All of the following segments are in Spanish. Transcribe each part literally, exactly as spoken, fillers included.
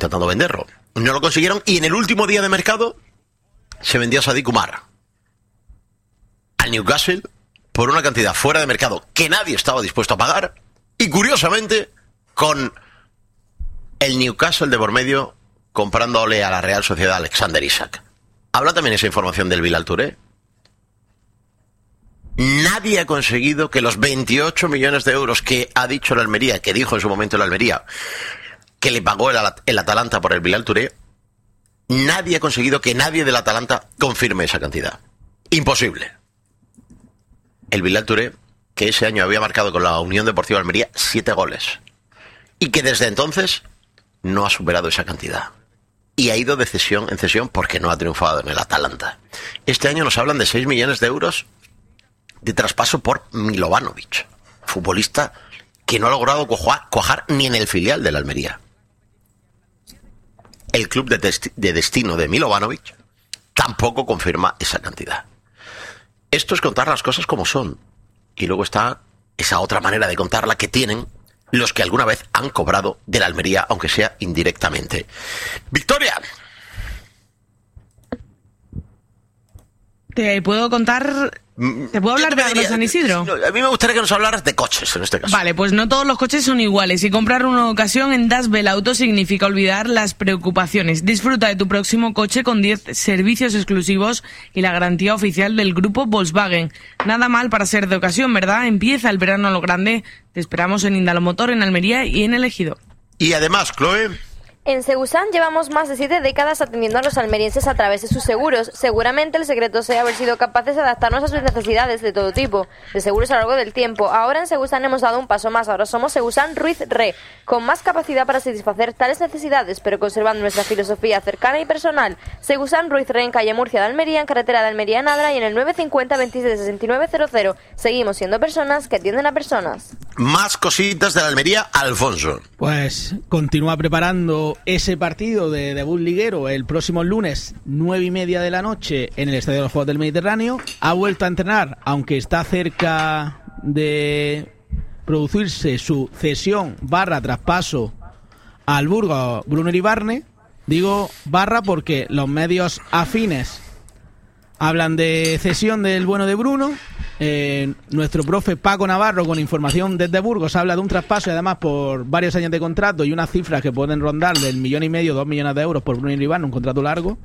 intentando venderlo. No lo consiguieron y en el último día de mercado se vendió a Sadik Umar al Newcastle por una cantidad fuera de mercado que nadie estaba dispuesto a pagar y curiosamente con el Newcastle de por medio comprándole a la Real Sociedad Alexander Isak. Habla también esa información del Bilal Touré. Nadie ha conseguido que los veintiocho millones de euros que ha dicho el Almería, que dijo en su momento el Almería, que le pagó el, el Atalanta por el Bilal Touré, nadie ha conseguido que nadie del Atalanta confirme esa cantidad. Imposible. El Bilal Touré, que ese año había marcado con la Unión Deportiva Almería siete goles, y que desde entonces no ha superado esa cantidad. Y ha ido de cesión en cesión porque no ha triunfado en el Atalanta. Este año nos hablan de seis millones de euros de traspaso por Milovanovic, futbolista que no ha logrado cuajar, cuajar ni en el filial de la Almería. El club de, desti- de destino de Milovanovic tampoco confirma esa cantidad. Esto es contar las cosas como son. Y luego está esa otra manera de contarla que tienen los que alguna vez han cobrado de la Almería, aunque sea indirectamente. ¡Victoria! Te puedo contar... ¿Te puedo hablar de Agro San Isidro? A mí me gustaría que nos hablaras de coches en este caso. Vale, pues no todos los coches son iguales y comprar una ocasión en Dasbel Auto significa olvidar las preocupaciones. Disfruta de tu próximo coche con diez servicios exclusivos y la garantía oficial del grupo Volkswagen. Nada mal para ser de ocasión, ¿verdad? Empieza el verano a lo grande. Te esperamos en Indalomotor, en Almería y en El Ejido. Y además, Chloe... En Segusan llevamos más de siete décadas atendiendo a los almerienses a través de sus seguros. Seguramente el secreto sea haber sido capaces de adaptarnos a sus necesidades de todo tipo, de seguros a lo largo del tiempo. Ahora en Segusan hemos dado un paso más. Ahora somos Segusan Ruiz Re, con más capacidad para satisfacer tales necesidades, pero conservando nuestra filosofía cercana y personal. Segusan Ruiz Re en calle Murcia de Almería, en carretera de Almería en Adra y en el nueve cinco cero veintisiete sesenta y nueve cero cero. Seguimos siendo personas que atienden a personas. Más cositas de la Almería, Alfonso. Pues continúa preparando ese partido de debut liguero el próximo lunes, nueve y media de la noche, en el Estadio de los Juegos del Mediterráneo. Ha vuelto a entrenar, aunque está cerca de producirse su cesión barra traspaso al Burgos Bruno Iribarne. Digo barra porque los medios afines hablan de cesión del bueno de Bruno. Eh, nuestro profe Paco Navarro, con información desde Burgos, habla de un traspaso y además por varios años de contrato y unas cifras que pueden rondar del millón y medio, dos millones de euros por Bruno Iribarne, un contrato largo.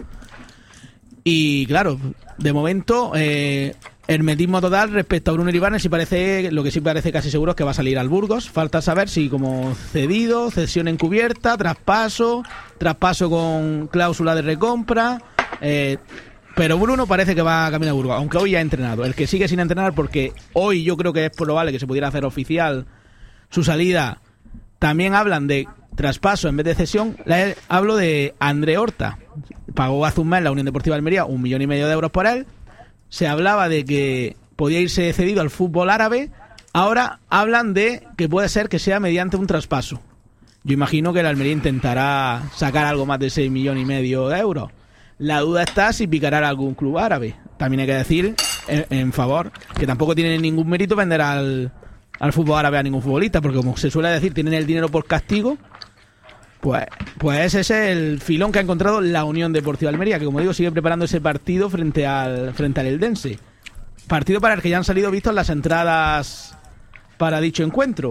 Y claro, de momento, eh, hermetismo total respecto a Bruno Iribarne. Si parece, lo que sí parece casi seguro es que va a salir al Burgos. Falta saber si como cedido, cesión encubierta, traspaso, traspaso con cláusula de recompra. Eh, Pero Bruno parece que va a caminar a Burgos, aunque hoy ya ha entrenado. El que sigue sin entrenar, porque hoy yo creo que es probable que se pudiera hacer oficial su salida. También hablan de traspaso en vez de cesión. Le hablo de André Horta. Pagó hace un mes la Unión Deportiva Almería un millón y medio de euros por él. Se hablaba de que podía irse cedido al fútbol árabe. Ahora hablan de que puede ser que sea mediante un traspaso. Yo imagino que el Almería intentará sacar algo más de seis millones y medio de euros. La duda está si picará a algún club árabe. También hay que decir, en, en favor, que tampoco tiene ningún mérito vender al, al fútbol árabe a ningún futbolista, porque como se suele decir, tienen el dinero por castigo. Pues, pues ese es el filón que ha encontrado la Unión Deportiva Almería, que como digo, sigue preparando ese partido frente al, frente al Eldense. Partido para el que ya han salido vistos las entradas para dicho encuentro.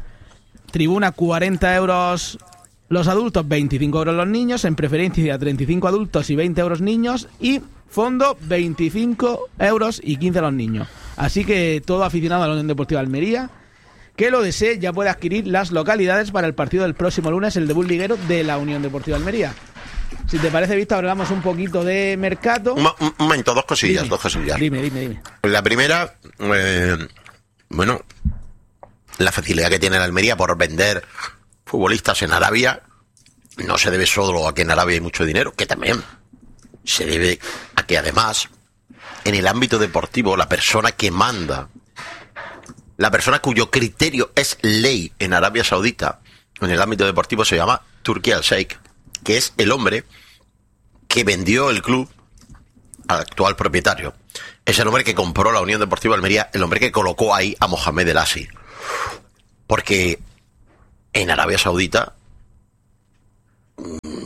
Tribuna cuarenta euros... los adultos, veinticinco euros los niños, en preferencia treinta y cinco adultos y veinte euros niños, y fondo veinticinco euros y quince los niños. Así que todo aficionado a la Unión Deportiva Almería que lo desee ya puede adquirir las localidades para el partido del próximo lunes, el debut liguero de la Unión Deportiva Almería. Si te parece, Víctor, hablamos un poquito de mercado. Un, un momento, dos cosillas, dime, dos cosillas. Dime, dime, dime. La primera, eh, bueno, la facilidad que tiene la Almería por vender futbolistas en Arabia no se debe solo a que en Arabia hay mucho dinero, que también se debe a que además en el ámbito deportivo la persona que manda, la persona cuyo criterio es ley en Arabia Saudita en el ámbito deportivo se llama Turki Al-Sheikh, que es el hombre que vendió el club al actual propietario. Es el hombre que compró la Unión Deportiva Almería, el hombre que colocó ahí a Mohamed El Asi. Porque en Arabia Saudita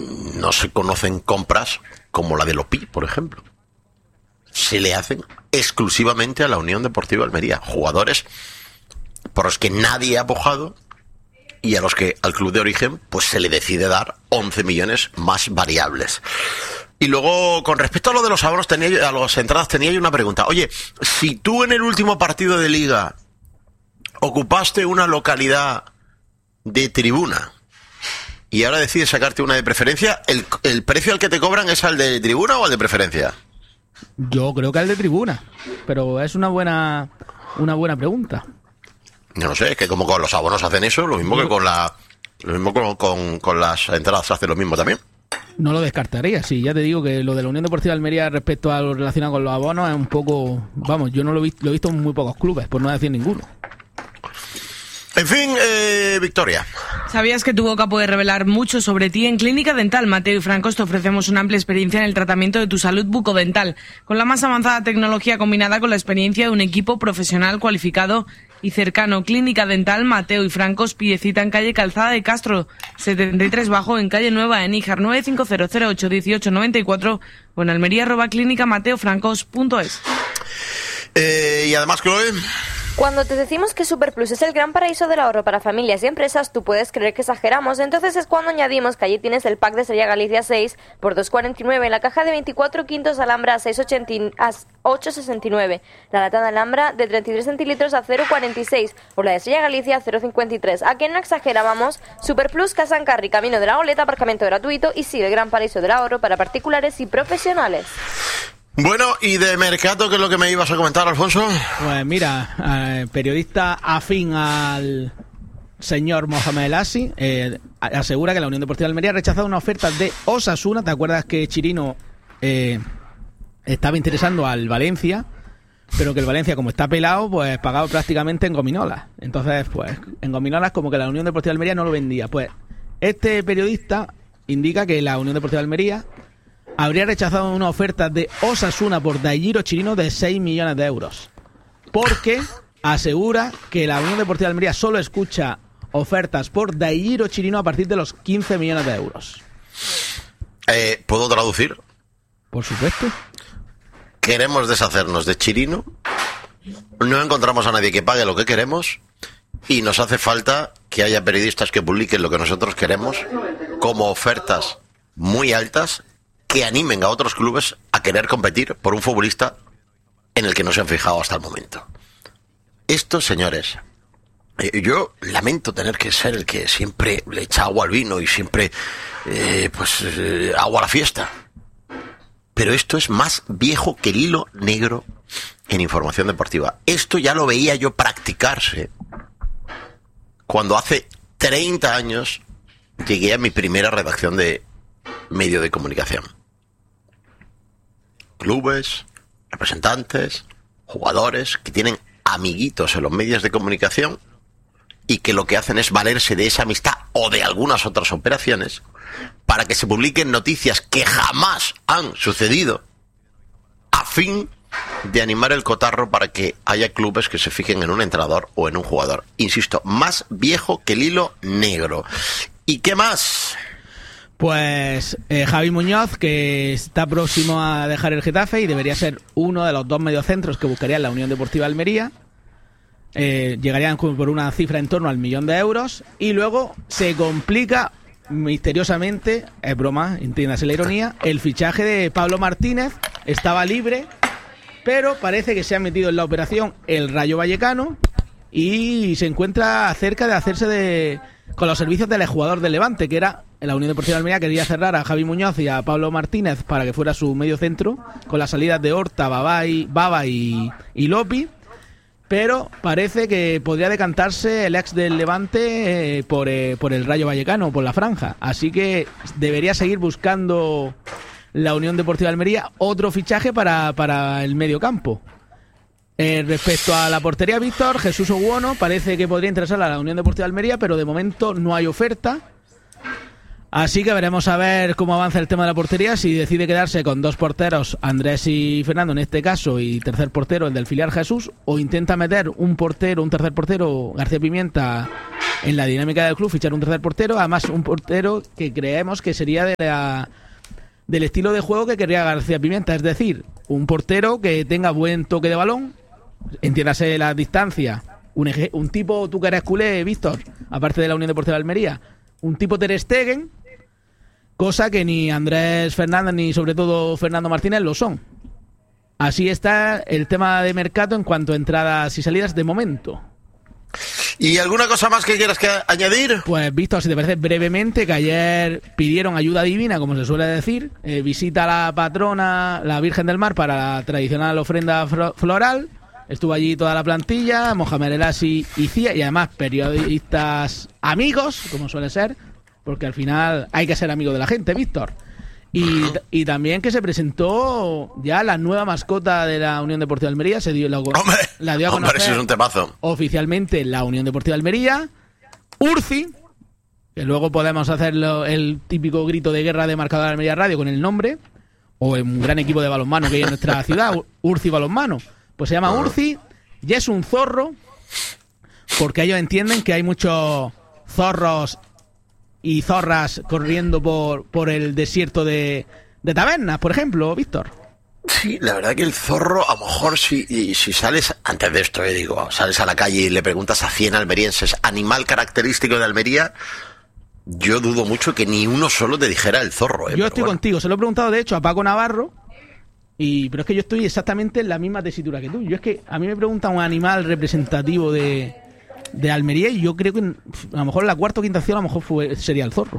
no se conocen compras como la de Lopi, por ejemplo. Se le hacen exclusivamente a la Unión Deportiva Almería. Jugadores por los que nadie ha pujado y a los que al club de origen pues se le decide dar once millones más variables. Y luego, con respecto a lo de los abonos, tenía yo, a las entradas, tenía yo una pregunta. Oye, si tú en el último partido de Liga ocupaste una localidad de tribuna y ahora decides sacarte una de preferencia, ¿el, el precio al que te cobran es al de tribuna o al de preferencia? Yo creo que al de tribuna, pero es una buena una buena pregunta. Yo no sé, es que como con los abonos hacen eso, lo mismo que con la lo mismo con, con, con las entradas hace lo mismo también. No lo descartaría, sí, ya te digo que lo de la Unión Deportiva de Almería respecto a lo relacionado con los abonos es un poco, vamos, yo no lo he visto, lo he visto en muy pocos clubes, por no decir ninguno. En fin, eh, Victoria. ¿Sabías que tu boca puede revelar mucho sobre ti? En Clínica Dental Mateo y Francos te ofrecemos una amplia experiencia en el tratamiento de tu salud bucodental, con la más avanzada tecnología combinada con la experiencia de un equipo profesional cualificado y cercano. Clínica Dental Mateo y Francos, pide cita en calle Calzada de Castro setenta y tres Bajo, en calle Nueva, en Níjar, nueve cinco cero cero ocho uno ocho nueve cuatro o en almería arroba clínica mateo francos punto es. Eh, y además, Chloe... Cuando te decimos que Superplus es el gran paraíso del ahorro para familias y empresas, tú puedes creer que exageramos. Entonces es cuando añadimos que allí tienes el pack de Estrella Galicia seis por dos cuarenta y nueve, la caja de veinticuatro quintos Alhambra a seis ocho sesenta y nueve, la lata de Alhambra de treinta y tres centilitros a cero cuarenta y seis o la de Estrella Galicia a cero cincuenta y tres. ¿A qué no exagerábamos? Superplus, Casa en Carri, camino de la Goleta, aparcamiento gratuito y sí, el gran paraíso del ahorro para particulares y profesionales. Bueno, y de mercado, ¿qué es lo que me ibas a comentar, Alfonso? Pues mira, eh, periodista afín al señor Mohamed El Asi eh, asegura que la Unión Deportiva de Almería ha rechazado una oferta de Osasuna. ¿Te acuerdas que Chirino eh, estaba interesando al Valencia? Pero que el Valencia, como está pelado, pues pagado prácticamente en gominolas. Entonces, pues en gominolas como que la Unión Deportiva de Almería no lo vendía. Pues este periodista indica que la Unión Deportiva de Almería habría rechazado una oferta de Osasuna por Daijiro Chirino de seis millones de euros. Porque asegura que la Unión Deportiva de Almería solo escucha ofertas por Daijiro Chirino a partir de los quince millones de euros. Eh, ¿Puedo traducir? Por supuesto. Queremos deshacernos de Chirino, no encontramos a nadie que pague lo que queremos y nos hace falta que haya periodistas que publiquen lo que nosotros queremos como ofertas muy altas que animen a otros clubes a querer competir por un futbolista en el que no se han fijado hasta el momento. Estos señores, eh, yo lamento tener que ser el que siempre le echa agua al vino y siempre eh, pues eh, agua a la fiesta, pero esto es más viejo que el hilo negro en información deportiva. Esto ya lo veía yo practicarse cuando hace treinta años llegué a mi primera redacción de medio de comunicación. Clubes, representantes, jugadores que tienen amiguitos en los medios de comunicación y que lo que hacen es valerse de esa amistad o de algunas otras operaciones para que se publiquen noticias que jamás han sucedido a fin de animar el cotarro para que haya clubes que se fijen en un entrenador o en un jugador. Insisto, más viejo que el hilo negro. ¿Y qué más? Pues eh, Javi Muñoz, que está próximo a dejar el Getafe y debería ser uno de los dos mediocentros que buscaría la Unión Deportiva Almería. Eh, llegarían por una cifra en torno al millón de euros y luego se complica misteriosamente, es broma, entiéndase la ironía, el fichaje de Pablo Martínez. Estaba libre, pero parece que se ha metido en la operación el Rayo Vallecano y se encuentra cerca de hacerse de con los servicios del jugador del Levante, que era la Unión Deportiva de Almería. Quería cerrar a Javi Muñoz y a Pablo Martínez para que fuera su medio centro, con las salidas de Horta, Baba y, Baba y, y Lopi, pero parece que podría decantarse el ex del Levante eh, por, eh, por el Rayo Vallecano, por la franja, así que debería seguir buscando la Unión Deportiva de Almería otro fichaje para, para el medio campo. Eh, respecto a la portería, Víctor, Jesús Oguono parece que podría interesar a la Unión Deportiva de Almería, pero de momento no hay oferta. Así que veremos a ver cómo avanza el tema de la portería, si decide quedarse con dos porteros, Andrés y Fernando en este caso, y tercer portero el del filial Jesús, o intenta meter un portero, un tercer portero, García Pimienta, en la dinámica del club, fichar un tercer portero, además un portero que creemos que sería de la, del estilo de juego que quería García Pimienta, es decir, un portero que tenga buen toque de balón, entiéndase la distancia, un, eje, un tipo, tú que eres culé, Víctor, aparte de la Unión Deportiva de Almería, un tipo Ter Stegen, cosa que ni Andrés Fernández ni sobre todo Fernando Martínez lo son. Así está el tema de mercado en cuanto a entradas y salidas de momento. ¿Y alguna cosa más que quieras que añadir? Pues Víctor, si te parece brevemente, que ayer pidieron ayuda divina, como se suele decir, eh, visita a la patrona, la Virgen del Mar, para la tradicional ofrenda floral. Estuvo allí toda la plantilla, Mohamed El Asi y Cía, y además periodistas amigos, como suele ser, porque al final hay que ser amigo de la gente, Víctor. Y, y también que se presentó ya la nueva mascota de la Unión Deportiva de Almería, se dio la, hombre, la dio a conocer, hombre, eso es un temazo. Oficialmente la Unión Deportiva de Almería, Urci, que luego podemos hacer el típico grito de guerra de Marcador de Almería Radio con el nombre, o un gran equipo de balonmano que hay en nuestra ciudad, Urci Balonmano. Pues se llama Urci, y es un zorro, porque ellos entienden que hay muchos zorros y zorras corriendo por, por el desierto de, de Tabernas, por ejemplo, Víctor. Sí, la verdad que el zorro, a lo mejor si, si sales, antes de esto, eh, digo, sales a la calle y le preguntas a cien almerienses, animal característico de Almería, yo dudo mucho que ni uno solo te dijera el zorro. Eh, yo estoy bueno. contigo, se lo he preguntado de hecho a Paco Navarro, y pero es que yo estoy exactamente en la misma tesitura que tú. Yo es que a mí me preguntan un animal representativo de... de Almería, y yo creo que a lo mejor la cuarta o quinta opción a lo mejor fue, sería el zorro.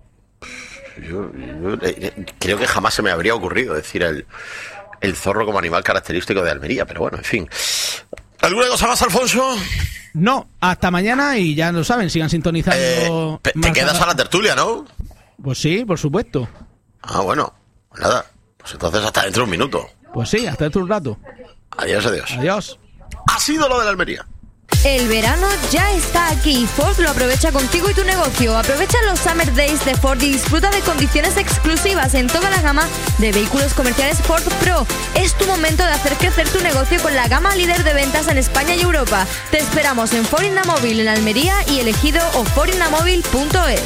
Yo, yo eh, creo que jamás se me habría ocurrido decir el, el zorro como animal característico de Almería, pero bueno, en fin. ¿Alguna cosa más, Alfonso? No, hasta mañana, y ya lo saben, sigan sintonizando. Eh, te quedas a la tertulia, ¿no? Pues sí, por supuesto. Ah, bueno, pues nada, pues entonces hasta dentro de un minuto. Pues sí, hasta dentro de un rato. Adiós, adiós. Adiós. Ha sido lo de la Almería. El verano ya está aquí. Ford lo aprovecha contigo y tu negocio. Aprovecha los Summer Days de Ford y disfruta de condiciones exclusivas en toda la gama de vehículos comerciales Ford Pro. Es tu momento de hacer crecer tu negocio con la gama líder de ventas en España y Europa. Te esperamos en Ford Innamóvil en Almería y Elegido o ford innamóvil punto es.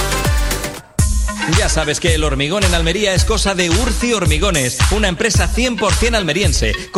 Ya sabes que el hormigón en Almería es cosa de Urci Hormigones, una empresa cien por ciento almeriense.